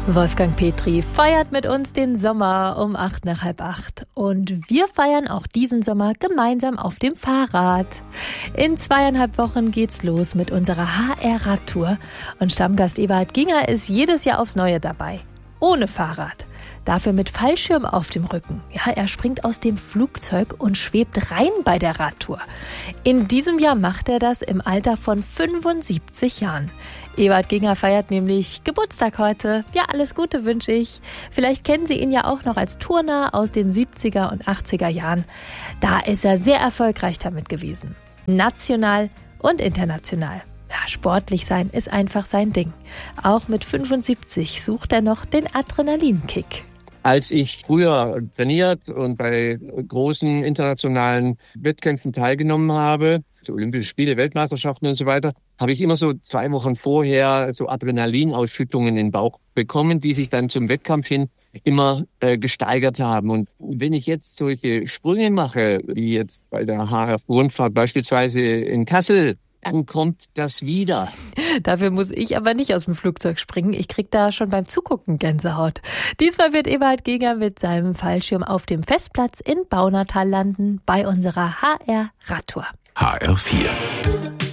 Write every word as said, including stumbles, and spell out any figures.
Wolfgang Petri feiert mit uns den Sommer um acht nach halb acht. Und wir feiern auch diesen Sommer gemeinsam auf dem Fahrrad. In zweieinhalb Wochen geht's los mit unserer H R-Radtour. Und Stammgast Ewald Ginger ist jedes Jahr aufs Neue dabei. Ohne Fahrrad. Dafür mit Fallschirm auf dem Rücken. Ja, er springt aus dem Flugzeug und schwebt rein bei der Radtour. In diesem Jahr macht er das im Alter von fünfundsiebzig Jahren. Ewald Ginger feiert nämlich Geburtstag heute. Ja, alles Gute wünsche ich. Vielleicht kennen Sie ihn ja auch noch als Turner aus den siebziger und achtziger Jahren. Da ist er sehr erfolgreich damit gewesen. National und international. Ja, sportlich sein ist einfach sein Ding. Auch mit fünfundsiebzig sucht er noch den Adrenalinkick. Als ich früher trainiert und bei großen internationalen Wettkämpfen teilgenommen habe, so Olympische Spiele, Weltmeisterschaften und so weiter, habe ich immer so zwei Wochen vorher so Adrenalinausschüttungen in den Bauch bekommen, die sich dann zum Wettkampf hin immer äh, gesteigert haben. Und wenn ich jetzt solche Sprünge mache, wie jetzt bei der H R-Rundfahrt beispielsweise in Kassel, dann kommt das wieder. Dafür muss ich aber nicht aus dem Flugzeug springen. Ich krieg da schon beim Zugucken Gänsehaut. Diesmal wird Ewald Ginger mit seinem Fallschirm auf dem Festplatz in Baunatal landen bei unserer H R-Radtour. H R vier